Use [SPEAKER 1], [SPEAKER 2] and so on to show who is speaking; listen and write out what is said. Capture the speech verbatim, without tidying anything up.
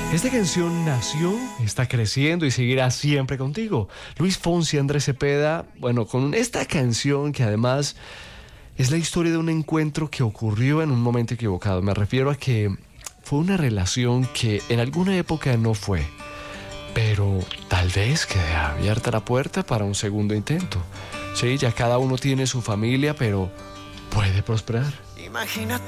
[SPEAKER 1] Esta canción nació, está creciendo y seguirá siempre contigo. Luis Fonsi, Andrés Cepeda, bueno, con esta canción que además es la historia de un encuentro que ocurrió en un momento equivocado. Me refiero a que fue una relación que en alguna época no fue, pero tal vez quede abierta la puerta para un segundo intento. Sí, ya cada uno tiene su familia, pero puede prosperar.
[SPEAKER 2] Imagínate